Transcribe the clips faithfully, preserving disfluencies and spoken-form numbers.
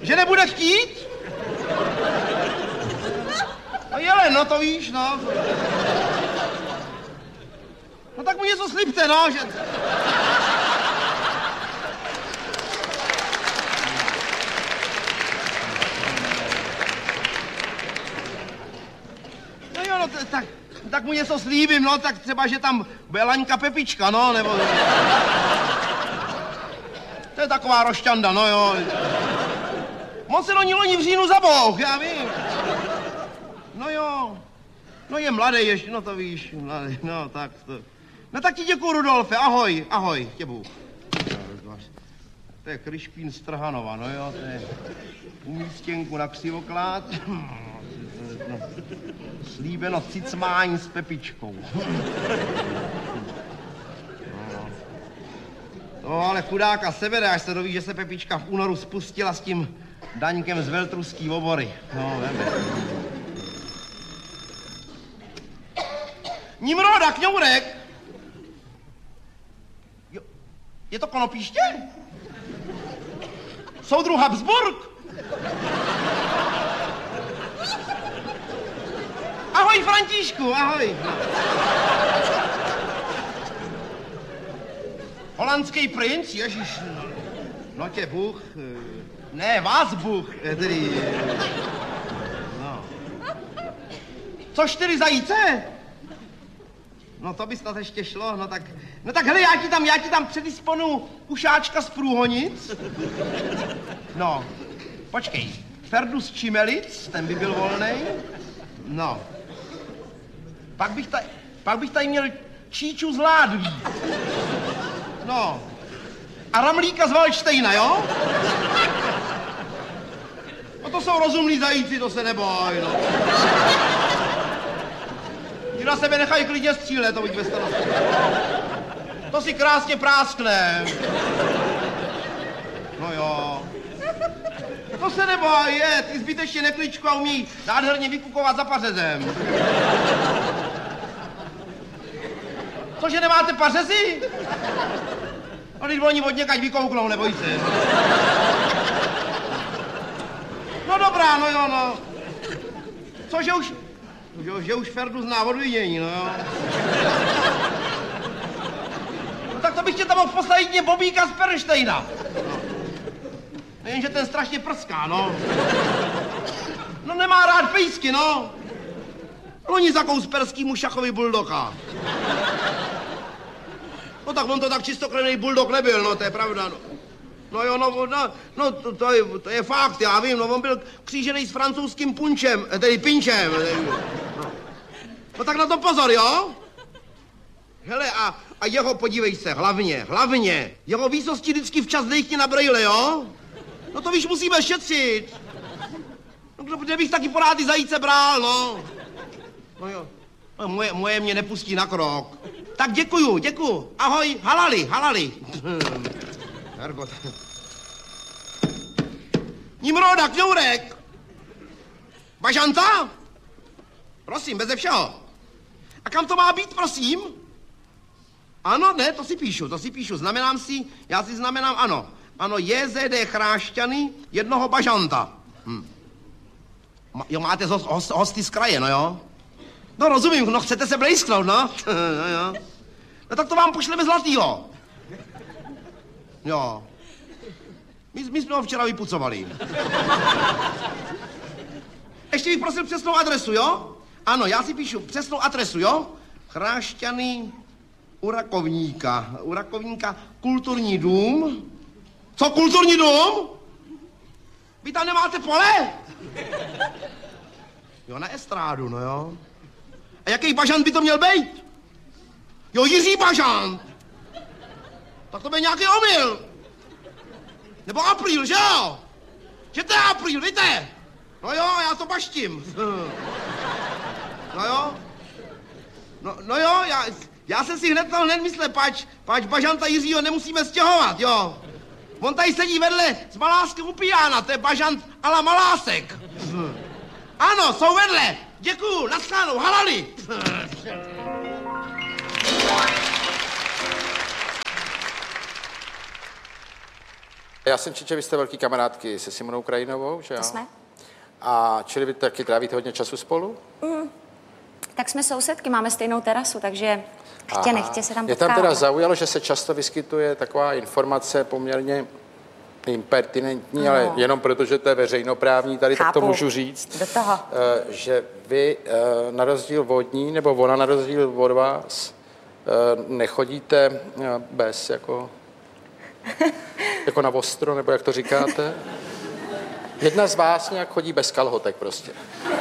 Že nebude chtít? No jele, no to víš, no. No tak mu něco slibte, no, že... No jo, no tak, tak mu něco slíbím, no, tak třeba, že tam bude Laňka Pepička, no, nebo... To je taková rošťanda, no jo. Moc se do ní loni v říjnu zabouch, já vím. No jo. No je mladý ještě, no to víš, mladý, no tak to... No tak ti děkuju, Rudolfe, ahoj, ahoj, tě Bůh. To je Kryšpín z Trhanova, no jo, to je umístěnku na křivoklát. Slíbeno cicmání s Pepičkou. No, ale chudáka sebere, až se doví, že se Pepička v únoru spustila s tím Daňkem z Veltruský obory. No, veme. Nimroda, Kňourek! Jo, je to Konopíště? Soudruh Habsburg? Ahoj, Františku, ahoj. Holandský princ, ježiš, no tě Bůh, ne, vás Bůh, tedy, no. Co čtyři zajíce? No to by snad ještě šlo, no tak, no tak hele, já ti tam, já ti tam předisponu ušáčka z Průhonic. No, počkej, Ferdus Čimelic, ten by byl volnej. No, pak bych tady, pak bych tady měl Číču z Ládví. No, a Ramlíka z Valštejna, jo? No to jsou rozumní zajíci, to se neboj, no. Ti na sebe nechají klidně střílet, to buď ve starosti. To si krásně práskne. No jo. To se neboj, je, ty zbytečně nekličku a umí nádherně vykukovat za pařezem. Cože, nemáte pařezy? No, když oni od někaď vykouknou, neboj se. No dobrá, no jo, no. Cože už, že, že už Ferdu zná od vidění, no jo. No tak to bych tě tam mohl poslat jedině Bobíka z Pernštejna. No, jenže ten strašně prská, no. No nemá rád pejsky, no. Loni zakous perskýmu šachovi buldoka. No tak on to tak čistokrevný buldok nebyl, no to je pravda, no. No jo, no, no, no to, to, je, to je fakt, já vím, no on byl křížený s francouzským punčem, tedy pinčem. Tedy, no. No tak na to pozor, jo? Hele, a, a jeho, podívej se, hlavně, hlavně, jeho výsosti vždycky včas dejchni na brejle, jo? No to víš, musíme šetřit. No kde bych taky porád ty zajíce bral, no. No jo, no, moje, moje mě nepustí na krok. Tak děkuju, děkuju. Ahoj, halali, halali. Hergot. Nimroda, Kňourek. Bažanta? Prosím, beze všeho. A kam to má být, prosím? Ano, ne, to si píšu, to si píšu. Znamenám si, já si znamenám, ano. Ano, J Z D Chrášťany, jednoho bažanta. Hm. Ma, jo, máte host, host, hosty z kraje, no jo? No rozumím, no chcete se blejsknout, no? No jo. No tak to vám pošleme zlatýho. Jo. My, my jsme ho včera vypucovali. Ještě bych prosil přesnou adresu, jo? Ano, já si píšu přesnou adresu, jo? Chrášťany u Rakovníka. U Rakovníka kulturní dům. Co, kulturní dům? Vy tam nemáte pole? Jo, na estrádu, no jo. A jaký bažant by to měl být? Jo, Jiří Bažant. Tak to byl nějaký omyl. Nebo Apríl, že jo? Že to je Apríl, víte? No jo, já to baštím. No jo. No, no jo, já, já jsem si hned to hned myslel, pač, pač Bažanta Jiřího nemusíme stěhovat, jo. On tady sedí vedle s Maláskem u pijána, to je Bažant a la Malásek. Ano, jsou vedle. Děkuju, naschledanou, halali. Já jsem četl, že vy jste velký kamarádky se Simonou Krajinovou, že jo? To jsme. A čili vy taky trávíte hodně času spolu? Mm. Tak jsme sousedky, máme stejnou terasu, takže chtě Aha. nechtě se tam Mě potkáváme. tam teda zaujalo, že se často vyskytuje taková informace poměrně impertinentní, no. Ale jenom proto, že to je veřejnoprávní, tady Chápu. tak to můžu říct. Do toho. Že vy na rozdíl od ní, nebo ona na rozdíl od vás, nechodíte bez, jako, jako na ostro, nebo jak to říkáte. Jedna z vás nějak chodí bez kalhotek prostě.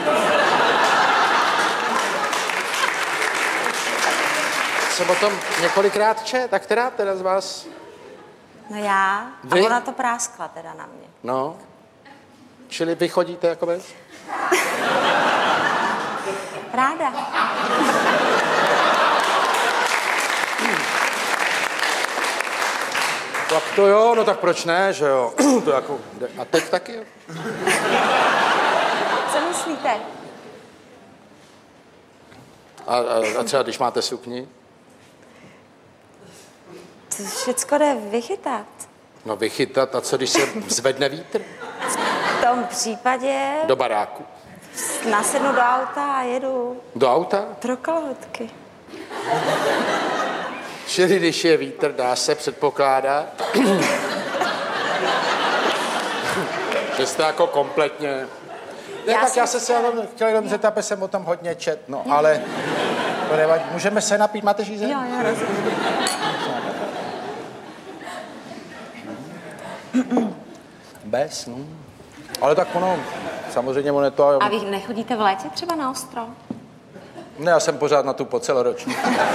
Jsem o tom několikrát čet, tak která teda z vás? No já, Vy? a ona to práskla teda na mě. No, čili vy chodíte jako bez? Ráda. Tak to jo, no tak proč ne, že jo? To jako, a teď taky jo? Co myslíte? A, a, a třeba když máte sukni? To všecko jde vychytat. No vychytat, a co když se zvedne vítr? V tom případě Do baráku? nasednu do auta a jedu Do auta? pro kalhotky. Čili když je vítr, dá se předpokládat, že jste jako kompletně... Ne, Já tak jsem já jsem se jenom, chtěl jenom zeptat, protože jsem o tom hodně čet, no, ale to nevadí. Můžeme se napít, máte žízeň? Jo, jo, rozumím. Bez, no. Ale tak ono, samozřejmě ono je to... A vy nechodíte v létě třeba na ostrov? Ne, já jsem pořád na tu po celoroční.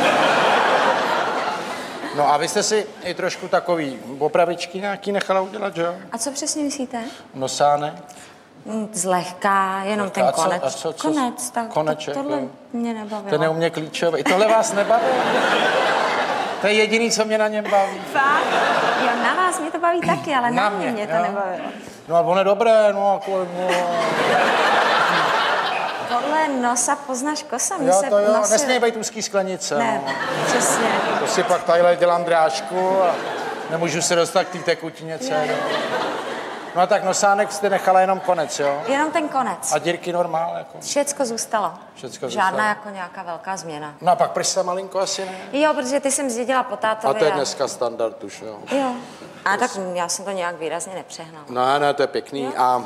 No a vy jste si i trošku takový opravičky nějaký nechala udělat, že jo? A co přesně myslíte? Nosánek? Mm, Zlehka, jenom ten A co- konec. a co- co- konec, tak koneček, to, tohle jo. mě nebavilo. To neumě klíčové. I tohle vás nebaví? To je jediný, co mě na něm baví. Fakt? Jo, na vás mě to baví taky, ale na, Na mě, mě, mě to jo. nebavilo. No a ono je dobré, no jako... No. Podle nosa poznáš kosa. Mě Jo, se to jo, nosy- nesmí být úzký sklenice. Ne, No. přesně. To si pak tadyhle dělám drážku a nemůžu se dostat k té tekutině celé. No a tak nosánek jste nechala jenom konec, jo? Jenom ten konec. A dírky normál, jako? Všecko zůstalo. Všecko Žádná zůstalo. jako nějaká velká změna. No a pak prsa malinko asi ne? Jo, protože ty jsem zdědila po tátovi. A to je dneska standard už, jo? Jo. A tak já jsem to nějak výrazně nepřehnala. No, ne, to je pěkný. Jo. A...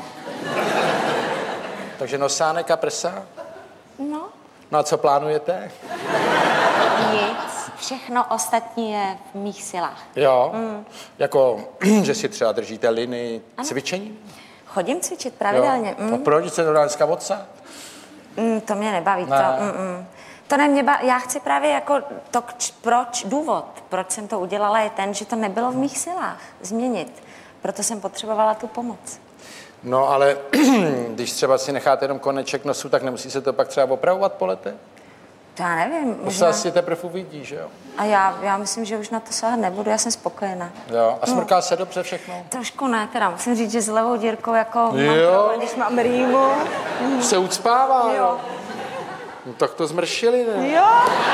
Takže nosánek a prsa? No, No a co plánujete? nic. Všechno ostatní je v mých silách. Jo, mm. Jako, že si třeba držíte liny, Ano. cvičení? Chodím cvičit pravidelně. Jo. Mm. A proč se to dá dneska odsat? Mm, to mě nebaví. Ne. To, mm, mm. to ne, mě ba- já chci právě jako to, kč- proč, důvod, proč jsem to udělala, je ten, že to nebylo v mých silách změnit. Proto jsem potřebovala tu pomoc. No ale když třeba si necháte jenom koneček nosu, tak nemusí se to pak třeba opravovat po letech? To já nevím. To se Možná... asi teprve uvidí, že jo? A já, já myslím, že už na to sahat nebudu, já jsem spokojená. Jo, a smrká no. se dobře všechno? Trošku ne, teda musím říct, že s levou dírkou jako Jo. mám problém, když mám rýmu. Už se ucpává, Jo. jo? No tak to zmršili, ne? Jo.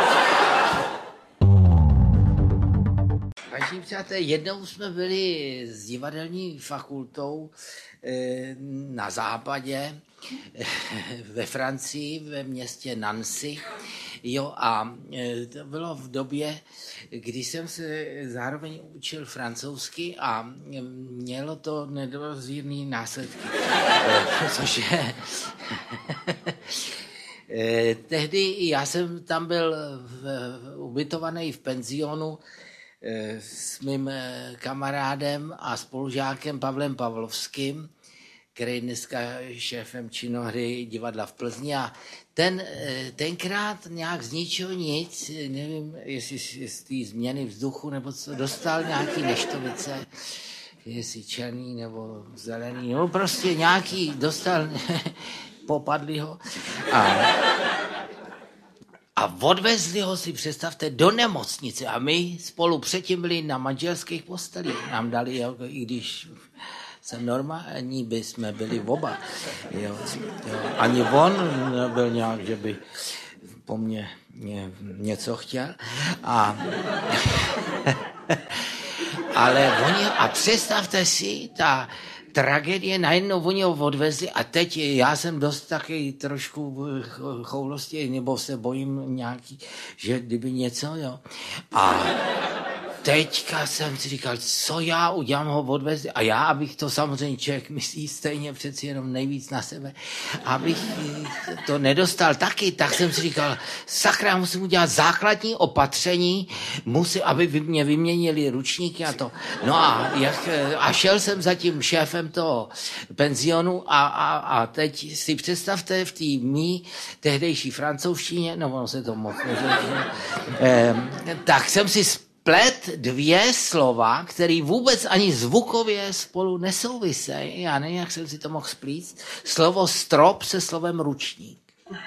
Vážení přátelé, jednou jsme byli s divadelní fakultou eh, na západě eh, ve Francii, ve městě Nancy. Jo, a eh, to bylo v době, kdy jsem se zároveň učil francouzsky a eh, mělo to nedozírný následky. Eh, Protože eh, tehdy já jsem tam byl v, ubytovaný v penzionu s mým kamarádem a spolužákem Pavlem Pavlovským, který je dneska šéfem činohry divadla v Plzni. A ten tenkrát nějak z ničeho nic, nevím, jestli z té změny vzduchu nebo co, dostal nějaký neštovice, jestli černý nebo zelený, no prostě nějaký dostal, popadli ho. A A odvezli ho, si představte, do nemocnice. A my spolu předtím byli na manželských postelích. Nám dali, jako, i když jsem normální, by jsme byli oba. Jo, jo. Ani on nebyl nějak, že by po mně ně, něco chtěl. A, Ale oni, a představte si, ta tragédie, najednou oni ho odvezli a teď já jsem dost taky trošku choulosti, nebo se bojím nějaký, že kdyby něco, jo. A teďka jsem si říkal, co já udělám, ho odvezli. A já, abych to samozřejmě člověk myslí stejně přeci jenom nejvíc na sebe, abych to nedostal taky, tak jsem si říkal, sakra, musím udělat základní opatření, musím, aby mě vyměnili ručníky a to. No a, jak, a šel jsem za tím šéfem toho penzionu a, a, a teď si představte v té mý tehdejší francouzštině, no ono se to moc neřekne, eh, tak jsem si plet dvě slova, které vůbec ani zvukově spolu nesouvisejí. Já nevím, jak jsem si to mohl splíct. Slovo strop se slovem ručník.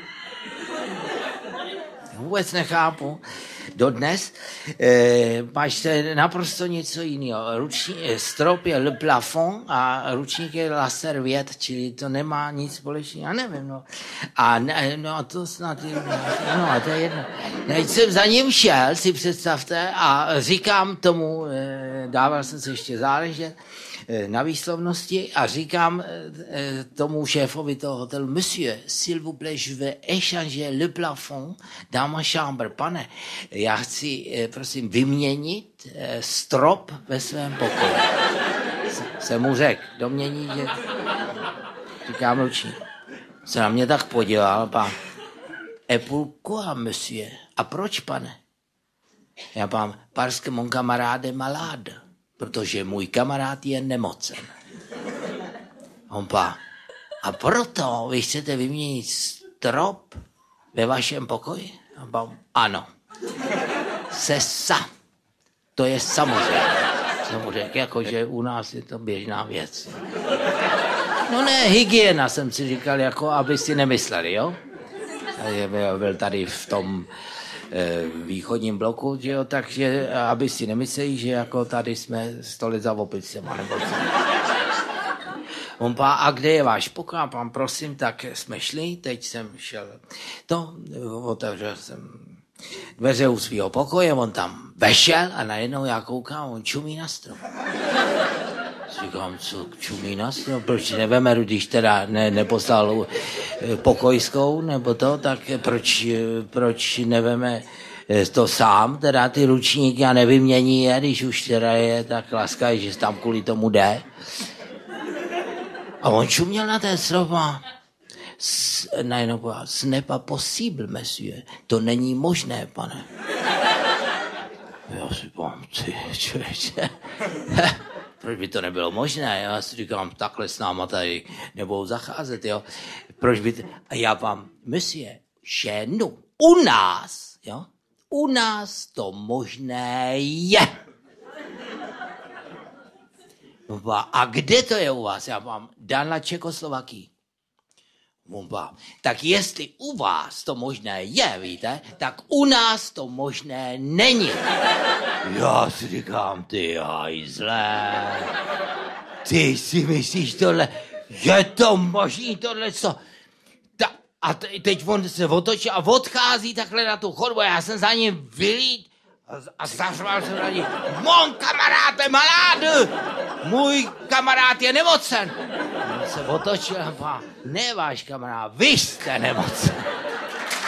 Vůbec nechápu. Dodnes e, máš se naprosto něco jiného. Ruční, strop je le plafond a ručník je la serviette, čili to nemá nic společného. Já nevím, no. A ne, no, to snad je, no, a to je jedno. Teď jsem za ním šel, si představte, a říkám tomu, e, dával jsem se ještě záležet, na výslovnosti a říkám e, tomu šéfovi toho hotelu, monsieur, s'il vous plaît, je vais échanger le plafond dans ma chambre. Pane, já chci, e, prosím, vyměnit e, strop ve svém pokoji. Jsem mu řekl, domění, že říkám ručník. Se na mě tak podíval, pán, et pourquoi, monsieur? A proč, pane? Já pán, parce que mon camarade est malade. Protože můj kamarád je nemocen. On pá, a proto vy chcete vyměnit strop ve vašem pokoji? On pá, ano. C'est ça. To je samozřejmě. Jsem mu řekl, jako, že u nás je to běžná věc. No ne, hygiena, jsem si říkal, jako, aby si nemysleli, jo? Byl tady v tom východním bloku, že jo, takže aby si nemysleli, že jako tady jsme sto let za opicema, nebo co. On pá, a kde je váš pokoj? Pán, prosím, tak jsme šli, teď jsem šel, to, otevřel jsem dveře u svého pokoje, on tam vešel a najednou já koukám, on čumí na strop. Říkám, co čumí na strop, proč nevemeru, když teda ne, neposlal pokojskou, nebo to, tak proč, proč neveme to sám, teda ty ručníky a nevymění je, když už teda je tak laskavý, že tam kvůli tomu jde. A on čuměl na ten strop a najednou povedal, ce n'est pas possible, monsieur, to není možné, pane. Já si pám, ty člověče, proč by to nebylo možné? Já si říkám, takhle s náma tady nebudou zacházet, jo. Proč by to... A já vám, monsieur, chez nous, u nás, jo, u nás to možné je. A kde to je u vás? Já vám, dál na Čekoslovakii. Tak jestli u vás to možné je, víte, tak u nás to možné není. Já si říkám, ty hajzle, ty si myslíš tohle, je to možný tohle, co? Ta, a teď on se otočí a odchází takhle na tu chodbu, já jsem za ním vylít a zařval jsem na ní, mon kamarád je malád, můj kamarád je nemocen. On se otočil a pá, ne váš kamarád, vy jste nemocen.